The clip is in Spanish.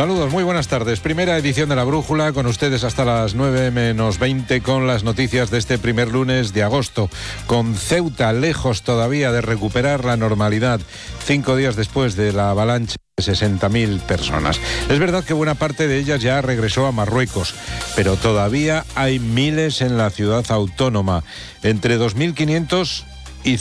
Saludos, muy buenas tardes. Primera edición de La Brújula, con ustedes hasta las 9:20 con las noticias de este primer lunes de agosto. Con Ceuta lejos todavía de recuperar la normalidad 5 días después de la avalancha de 60.000 personas. Es verdad que buena parte de ellas ya regresó a Marruecos, pero todavía hay miles en la ciudad autónoma. Entre 2.500